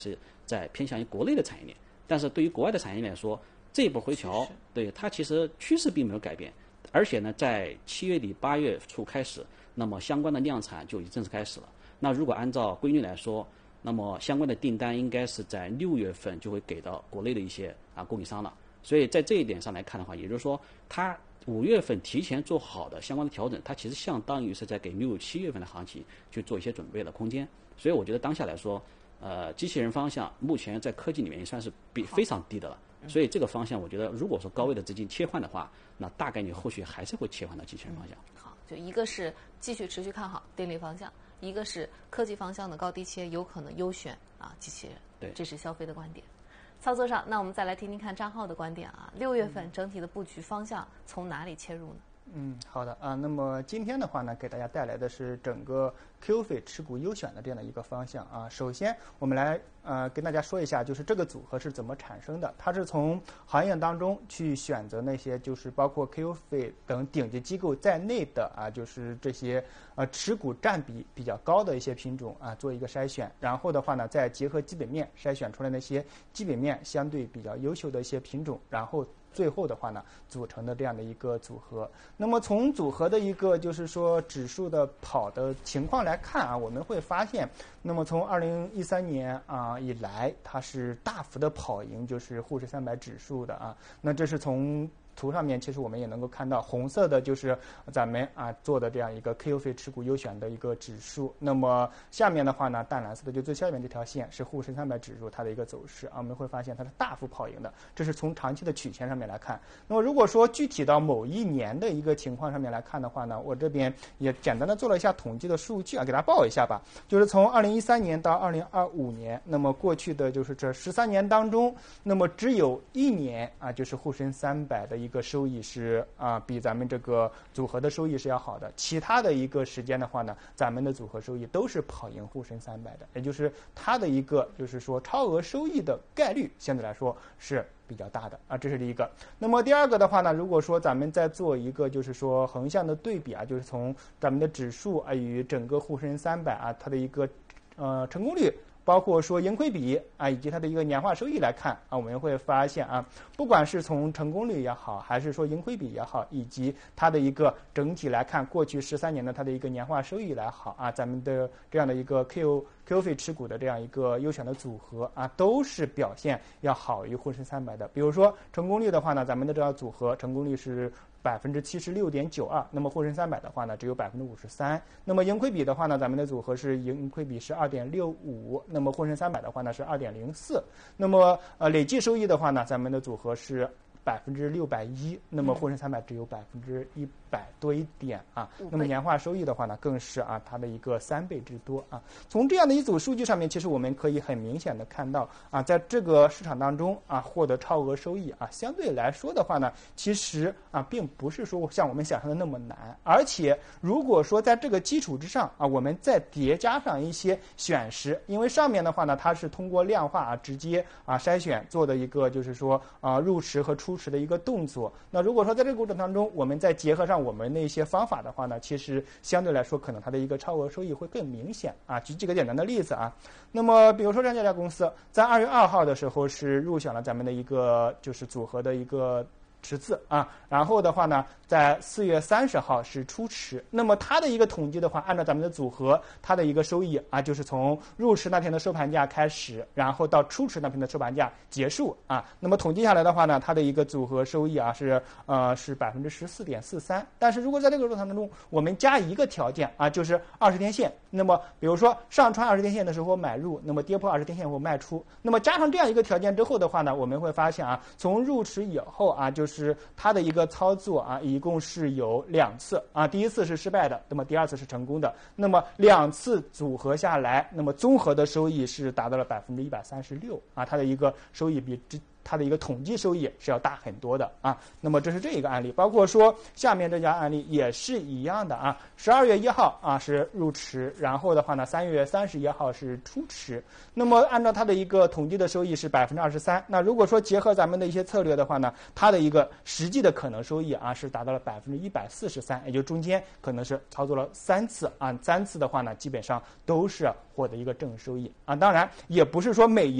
是在偏向于国内的产业链，但是对于国外的产业链来说，这一波回调，对它其实趋势并没有改变，而且呢，在7月底8月初开始，那么相关的量产就已经正式开始了。那如果按照规律来说，那么相关的订单应该是在6月份就会给到国内的一些供应商了。所以在这一点上来看的话，也就是说，它5月份提前做好的相关的调整，它其实相当于是在给6、7月份的行情去做一些准备的空间。所以我觉得当下来说，机器人方向目前在科技里面也算是非常低的了。所以这个方向，我觉得如果说高位的资金切换的话，那大概率后续还是会切换到机器人方向。 好，就一个是继续持续看好电力方向，一个是科技方向的高低切有可能优选机器人。 对， 这是消费的观点。操作上，那我们再来听听看张浩的观点6月份整体的布局方向从哪里切入呢？ 好的那么今天的话呢，给大家带来的是整个 QFII 持股优选的这样的一个方向首先我们来跟大家说一下，就是这个组合是怎么产生的。它是从行业当中去选择那些就是包括 QFII 等顶级机构在内的就是这些持股占比比较高的一些品种做一个筛选，然后的话呢，再结合基本面筛选出来那些基本面相对比较优秀的一些品种，然后最后的话呢，组成的这样的一个组合。那么从组合的一个就是说指数的跑的情况来看我们会发现，那么从2013年以来，它是大幅的跑赢就是沪深300指数的那这是从图上面其实我们也能够看到，红色的就是咱们做的这样一个 QFII 持股优选的一个指数。那么下面的话呢，淡蓝色的就最下面这条线是沪深300指数它的一个走势我们会发现它是大幅跑赢的，这是从长期的曲线上面来看。那么如果说具体到某一年的一个情况上面来看的话呢，我这边也简单的做了一下统计的数据给大家报一下吧。就是从2013年到2025年，那么过去的就是这13年当中，那么只有1年就是沪深300的一个收益是比咱们这个组合的收益是要好的，其他的一个时间的话呢，咱们的组合收益都是跑赢沪深300的，也就是它的一个就是说超额收益的概率相对来说是比较大的这是第一个。那么第二个的话呢，如果说咱们再做一个就是说横向的对比就是从咱们的指数与整个沪深300它的一个成功率，包括说盈亏比以及它的一个年化收益来看我们会发现不管是从成功率也好，还是说盈亏比也好，以及它的一个整体来看过去13年的它的一个年化收益来好咱们的这样的一个 QFII 持股的这样一个优选的组合都是表现要好于沪深300的。比如说成功率的话呢，咱们的这样组合成功率是76.92%，那么沪深300的话呢只有53%。那么盈亏比的话呢，咱们的组合是盈亏比是2.65%，那么沪深300的话呢是2.04%。那么累计收益的话呢，咱们的组合是610%，那么沪深300只有100多一点那么年化收益的话呢，更是它的一个3倍之多从这样的一组数据上面，其实我们可以很明显的看到在这个市场当中获得超额收益相对来说的话呢，其实并不是说像我们想象的那么难。而且如果说在这个基础之上我们再叠加上一些选时，因为上面的话呢，它是通过量化直接筛选做的一个就是说入池和出池的一个动作。那如果说在这个过程当中，我们再结合上我们的一些方法的话呢，其实相对来说可能它的一个超额收益会更明显举几个简单的例子那么比如说这家公司在2月2号的时候是入选了咱们的一个就是组合的一个池次然后的话呢，在4月30号是出池。那么它的一个统计的话，按照咱们的组合，它的一个收益就是从入池那天的收盘价开始，然后到出池那天的收盘价结束那么统计下来的话呢，它的一个组合收益是14.43%。但是如果在这个过程当中，我们加一个条件就是20天线。那么比如说上穿20天线的时候买入，那么跌破20天线后卖出。那么加上这样一个条件之后的话呢，我们会发现从入池以后就是它的一个操作一共是有2次第一次是失败的，那么第2次是成功的。那么2次组合下来，那么综合的收益是达到了136%它的一个收益比它的一个统计收益是要大很多的啊。那么这是这一个案例，包括说下面这家案例也是一样的啊。12月1号啊是入池，然后的话呢3月31号是出池。那么按照它的一个统计的收益是23%。那如果说结合咱们的一些策略的话呢，它的一个实际的可能收益啊是达到了143%，也就中间可能是操作了3次啊，3次的话呢基本上都是获得一个正收益啊。当然也不是说每一